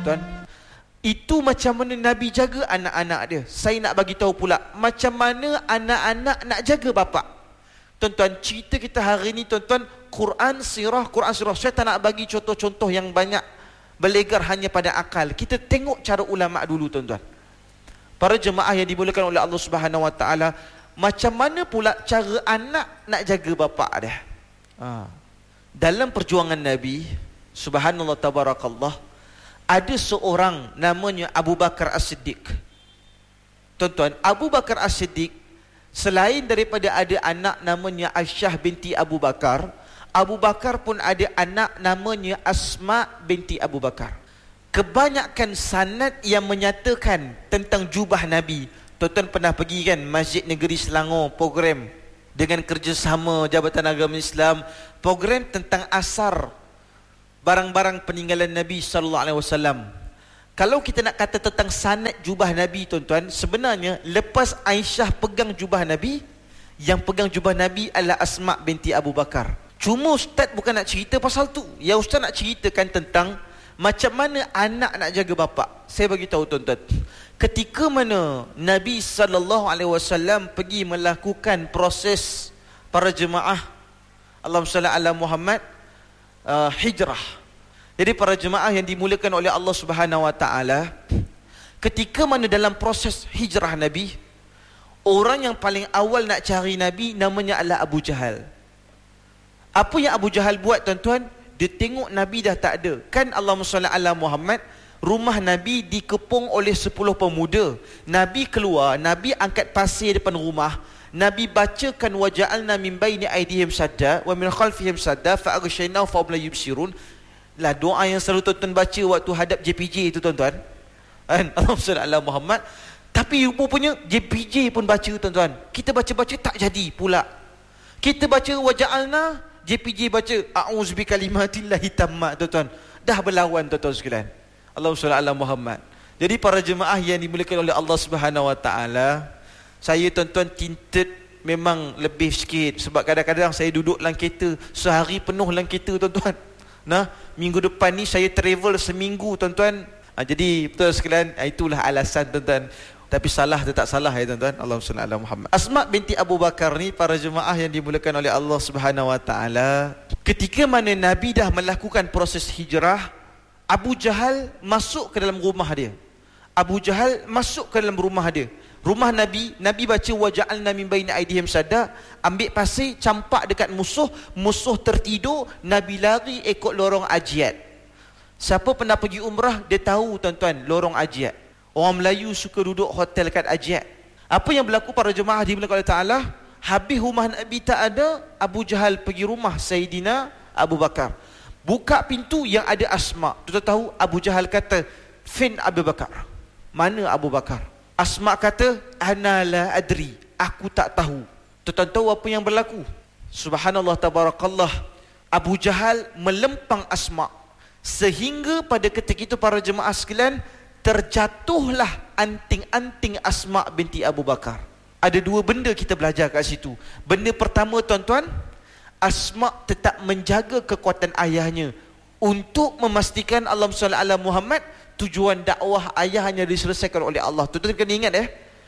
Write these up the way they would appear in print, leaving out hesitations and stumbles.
tuan-tuan. Itu macam mana Nabi jaga anak-anak dia. Saya nak bagi tahu pula macam mana anak-anak nak jaga bapa. Tuan-tuan, cerita kita hari ni tuan-tuan, Quran sirah. Saya tak nak bagi contoh-contoh yang banyak berlegar hanya pada akal. Kita tengok cara ulama dulu tuan-tuan. Para jemaah yang dimulakan oleh Allah Subhanahu Wa Taala, macam mana pula cara anak nak jaga bapa dia. Dalam perjuangan Nabi, subhanallah tabarakallah, ada seorang namanya Abu Bakar As-Siddiq. Tuan-tuan, Abu Bakar As-Siddiq, selain daripada ada anak namanya Aisyah binti Abu Bakar, Abu Bakar pun ada anak namanya Asma binti Abu Bakar. Kebanyakan sanad yang menyatakan tentang jubah Nabi. Tuan-tuan pernah pergi kan Masjid Negeri Selangor, program dengan kerjasama Jabatan Agama Islam, program tentang asar barang-barang peninggalan Nabi sallallahu alaihi wasallam. Kalau kita nak kata tentang sanad jubah Nabi tuan-tuan, sebenarnya lepas Aisyah pegang jubah Nabi, yang pegang jubah Nabi adalah Asma binti Abu Bakar. Cuma ustaz bukan nak cerita pasal tu. Yang ustaz nak ceritakan tentang macam mana anak nak jaga bapa. Saya bagi tahu tuan-tuan, ketika mana Nabi sallallahu alaihi wasallam pergi melakukan proses para jemaah, Allahumma salli ala Muhammad, hijrah. Jadi para jemaah yang dimuliakan oleh Allah Subhanahu Wa Taala, ketika mana dalam proses hijrah Nabi, orang yang paling awal nak cari Nabi namanya adalah Abu Jahal. Apa yang Abu Jahal buat tuan-tuan? Dia tengok Nabi dah tak ada. Kan Allahumma salli ala Muhammad, rumah Nabi dikepung oleh 10 pemuda. Nabi keluar, Nabi angkat pasir depan rumah, Nabi bacakan waja'alna min baini aydihim sadda wa min khalfihim sadda fa aghshaynahu fa hum la yubsirun. Lah doa yang selalu tuan-tuan baca waktu hadap JPJ itu tuan-tuan. Kan? Allahumma salli ala Muhammad. Tapi rupanya JPJ pun baca tuan-tuan. Kita baca-baca tak jadi pula. Kita baca waja'alna, JPJ baca a'udzu bikalimatillahi tammat tuan-tuan. Dah berlawan tuan-tuan sekalian. Allahumma salli ala Muhammad. Jadi para jemaah yang dimuliakan oleh Allah Subhanahu Wa Taala, saya tuan-tuan tinted memang lebih sikit sebab kadang-kadang saya duduk dalam kereta sehari penuh dalam kereta tuan-tuan. Nah, minggu depan ni saya travel seminggu tuan-tuan. Jadi betul sekalian, itulah alasan tuan-tuan. Tapi salah tetap salah ya tuan-tuan. Allahumma salli ala Muhammad. Asma binti Abu Bakar ni, para jemaah yang dimuliakan oleh Allah Subhanahu Wa Taala, ketika mana Nabi dah melakukan proses hijrah, Abu Jahal masuk ke dalam rumah dia. Abu Jahal masuk ke dalam rumah dia. Rumah Nabi, Nabi baca waja'alna min baini aydihim sadda, ambil pasir campak dekat musuh, musuh tertidur, Nabi lari ikut lorong Ajiat. Siapa pernah pergi umrah, dia tahu tuan-tuan lorong Ajiat. Orang Melayu suka duduk hotel kat Ajiat. Apa yang berlaku para jemaah dimulakan oleh Ta'ala, habis rumah Nabi tak ada, Abu Jahal pergi rumah Sayyidina Abu Bakar. Buka pintu yang ada Asma. Tuan tahu Abu Jahal kata, "Fin Abu Bakar." Mana Abu Bakar? Asma kata, "Ana la adri." Aku tak tahu. Tuan tahu apa yang berlaku? Subhanallah tabarakallah. Abu Jahal melempang Asma sehingga pada ketika itu para jemaah sekalian, terjatuhlah anting-anting Asma binti Abu Bakar. Ada dua benda kita belajar kat situ. Benda pertama tuan-tuan, Asma tetap menjaga kekuatan ayahnya untuk memastikan Allahumma salli ala Muhammad, tujuan dakwah ayahnya diselesaikan oleh Allah. Tuan-tuan kena ingat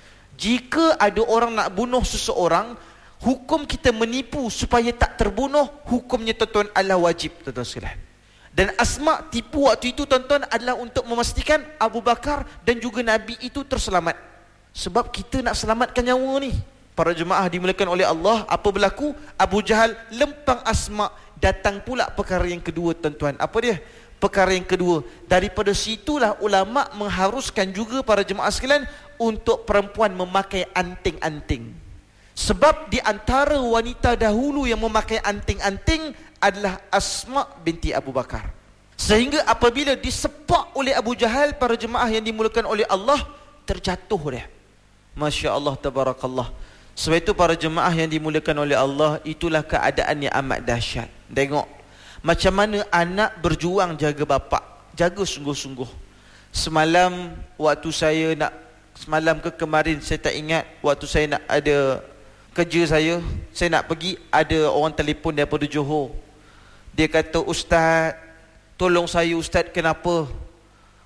jika ada orang nak bunuh seseorang, hukum kita menipu supaya tak terbunuh, hukumnya tuan-tuan adalah wajib tuan-tuan sekalian. Dan Asma tipu waktu itu tuan-tuan adalah untuk memastikan Abu Bakar dan juga Nabi itu terselamat. Sebab kita nak selamatkan nyawa ni. Para jemaah dimuliakan oleh Allah, apa berlaku? Abu Jahal lempang Asma. Datang pula perkara yang kedua tuan-tuan. Apa dia? Perkara yang kedua, daripada situlah ulama mengharuskan juga para jemaah sekalian untuk perempuan memakai anting-anting. Sebab di antara wanita dahulu yang memakai anting-anting adalah Asma binti Abu Bakar. Sehingga apabila disepak oleh Abu Jahal, para jemaah yang dimuliakan oleh Allah, terjatuh dia. Masya Allah tabarakallah. Sebab itu para jemaah yang dimuliakan oleh Allah, itulah keadaan yang amat dahsyat. Tengok macam mana anak berjuang jaga bapa, jaga sungguh-sungguh. Semalam waktu saya nak, semalam ke kemarin saya tak ingat, waktu saya nak ada kerja saya nak pergi, ada orang telefon daripada Johor. Dia kata, "Ustaz, tolong saya Ustaz, kenapa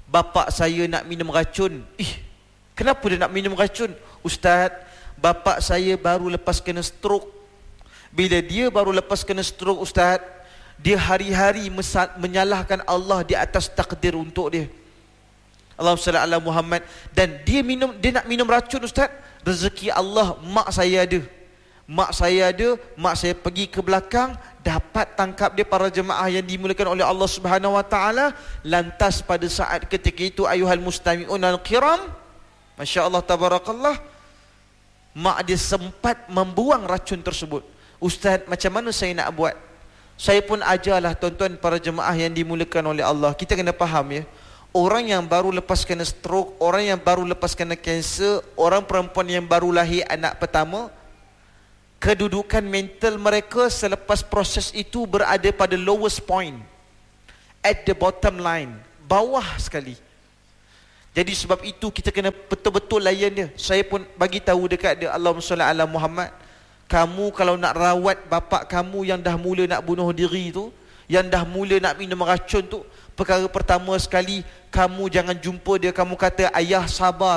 Bapa saya nak minum racun. Kenapa dia nak minum racun? Ustaz, bapa saya baru lepas kena stroke. Bila dia baru lepas kena stroke, Ustaz, dia hari-hari menyalahkan Allah di atas takdir untuk dia. Allahumma salli ala Muhammad. Dan dia nak minum racun, Ustaz. Rezeki Allah, mak saya ada. Mak saya pergi ke belakang, dapat tangkap dia, para jemaah yang dimuliakan oleh Allah Subhanahu wa taala. Lantas pada saat ketika itu, ayuhal mustami'un al-kiram, masya-Allah tabarakallah, mak dia sempat membuang racun tersebut. Ustaz, macam mana saya nak buat? Saya pun ajarlah tuan-tuan para jemaah yang dimuliakan oleh Allah. Kita kena faham ya, orang yang baru lepas kena stroke, orang yang baru lepas kena kanser, orang perempuan yang baru lahir anak pertama, kedudukan mental mereka selepas proses itu berada pada lowest point, at the bottom line, bawah sekali. Jadi sebab itu kita kena betul-betul layan dia. Saya pun bagi tahu dekat dia, Allahumma salli ala Muhammad, kamu kalau nak rawat bapak kamu yang dah mula nak bunuh diri tu, yang dah mula nak minum racun tu, perkara pertama sekali, kamu jangan jumpa dia, kamu kata, ayah sabar,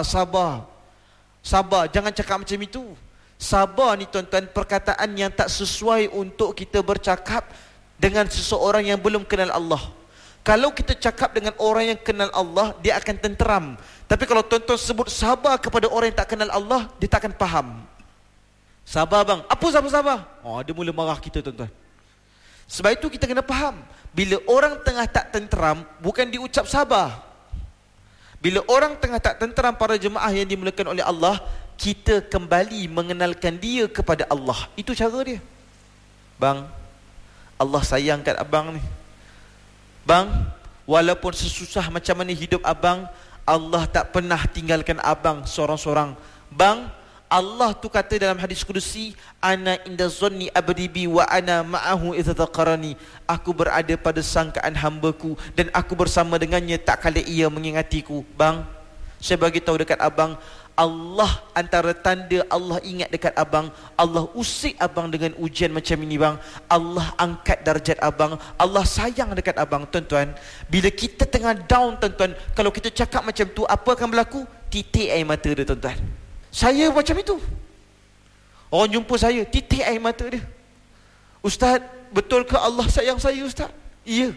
jangan cakap macam itu. Sabar ni tuan-tuan, perkataan yang tak sesuai untuk kita bercakap dengan seseorang yang belum kenal Allah. Kalau kita cakap dengan orang yang kenal Allah, dia akan tenteram. Tapi kalau tuan-tuan sebut sabar kepada orang yang tak kenal Allah, dia tak akan faham. Sabar bang, apa sabar? Dia mula marah kita tuan-tuan. Sebab itu kita kena faham, bila orang tengah tak tenteram, bukan diucap sabar. Bila orang tengah tak tenteram, para jemaah yang dimuliakan oleh Allah, kita kembali mengenalkan dia kepada Allah. Itu cara dia. Bang, Allah sayang kat abang ni. Bang, walaupun sesusah macam mana hidup abang, Allah tak pernah tinggalkan abang seorang-seorang. Bang, Allah tu kata dalam hadis kudusi, ana inda zanni abdi bi wa ana ma'ahu idza dzaqarani. Aku berada pada sangkaan hamba-Ku dan aku bersama dengannya tak kala ia mengingatiku. Bang, saya bagi tahu dekat abang, Allah, antara tanda Allah ingat dekat abang, Allah usik abang dengan ujian macam ini bang. Allah angkat darjat abang, Allah sayang dekat abang. Tuan-tuan, bila kita tengah down tuan-tuan, kalau kita cakap macam tu, apa akan berlaku? Titik air mata dia tuan-tuan. Saya macam itu. Orang jumpa saya, titik air mata dia. Ustaz, betul ke Allah sayang saya Ustaz? Ya.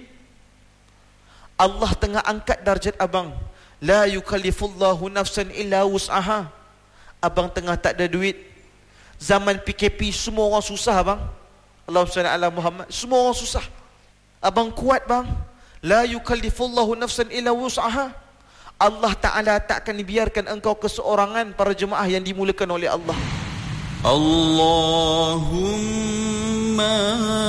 Allah tengah angkat darjat abang. La yukallifullahu nafsan illa wus'aha. Abang tengah tak ada duit. Zaman PKP semua orang susah bang. Allahumma salli ala Muhammad. Semua orang susah. Abang kuat bang. La yukallifullahu nafsan illa wus'aha. Allah Ta'ala tak akan dibiarkan engkau keseorangan, para jemaah yang dimuliakan oleh Allah. Allahumma